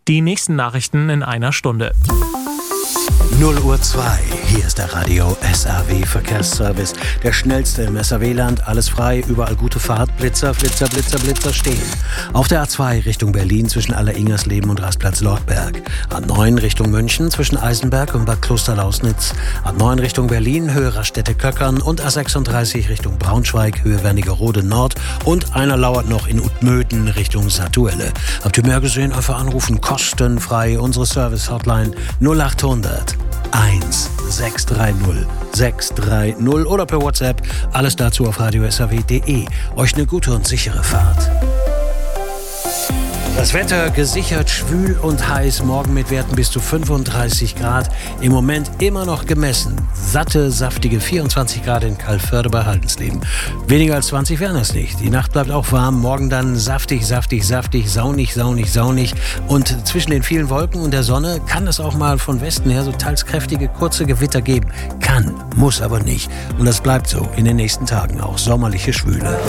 Die nächsten Nachrichten in einer Stunde. 0:02 Uhr, hier ist der Radio SAW Verkehrsservice. Der schnellste im SAW-Land, alles frei, überall gute Fahrt, Blitzer, Flitzer, Blitzer, Blitzer stehen. Auf der A2 Richtung Berlin zwischen Alleringersleben und Rastplatz Lortberg. A9 Richtung München zwischen Eisenberg und Bad Klosterlausnitz. A9 Richtung Berlin, Höhe Raststätte-Köckern und A36 Richtung Braunschweig, Höhe Wernigerode Nord. Und einer lauert noch in Utmöten Richtung Satuelle. Habt ihr mehr gesehen? Einfach anrufen, kostenfrei. Unsere Service-Hotline 0800 1630 630 oder per WhatsApp. Alles dazu auf radiosaw.de. Euch eine gute und sichere Fahrt. Das Wetter gesichert schwül und heiß, morgen mit Werten bis zu 35 Grad. Im Moment immer noch gemessen. Satte, saftige 24 Grad in Calvörde bei Haldensleben. Weniger als 20 wären es nicht. Die Nacht bleibt auch warm, morgen dann saftig, saunig. Und zwischen den vielen Wolken und der Sonne kann es auch mal von Westen her so teils kräftige, kurze Gewitter geben. Kann, muss aber nicht. Und das bleibt so in den nächsten Tagen auch. Sommerliche Schwüle.